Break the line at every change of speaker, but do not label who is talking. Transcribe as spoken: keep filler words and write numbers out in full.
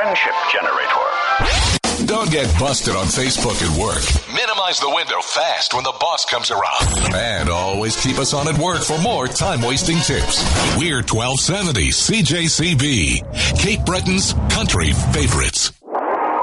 friendship generator.
Don't get busted on Facebook at work. Minimize the window fast when the boss comes around. And always keep us on at work for more time-wasting tips. We're twelve seventy C J C B, Cape Breton's country favorites.